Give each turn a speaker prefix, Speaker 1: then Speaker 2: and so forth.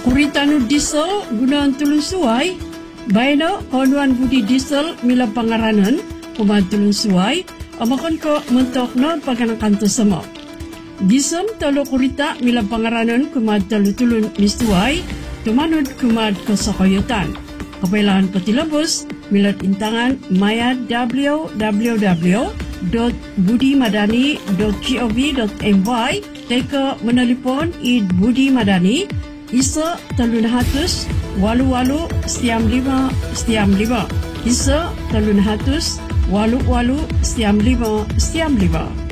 Speaker 1: Kuritanu diesel gunaan tulun suai, bayano konuan budi diesel mila pangaranan kuman tulun suai, amakon ko mentok no paganakan to sama. Diesel talo kurita mila pangaranan kuman tulun misuai, tumanod kuman kasakoyotan. Kapailangan patilabos, milat intangan maya www.budimadani.gov.my teka menelpon id Budi Madani Isa 300 walu-walu setiam 5 Isa 300 walu-walu setiam 5